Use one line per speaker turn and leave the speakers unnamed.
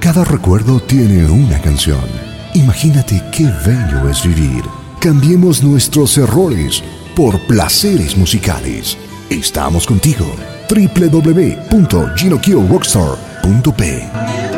Cada recuerdo tiene una canción. Imagínate qué bello es vivir. Cambiemos nuestros errores por placeres musicales. Estamos contigo. www.ginokiorockstar.p